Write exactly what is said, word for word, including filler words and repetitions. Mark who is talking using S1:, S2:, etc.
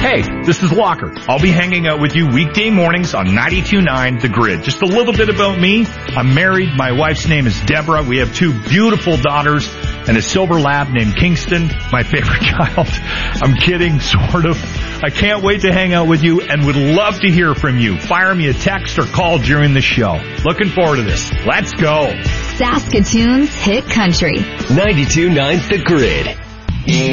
S1: Hey, this is Walker. I'll be hanging out with you weekday mornings on ninety-two point nine The Grid. Just a little bit about me. I'm married. My wife's name is Deborah. We have two beautiful daughters and a silver lab named Kingston, my favorite child. I'm kidding, sort of. I can't wait to hang out with you and would love to hear from you. Fire me a text or call during the show. Looking forward to this. Let's go.
S2: Saskatoon's Hit Country.
S3: ninety-two point nine The Grid.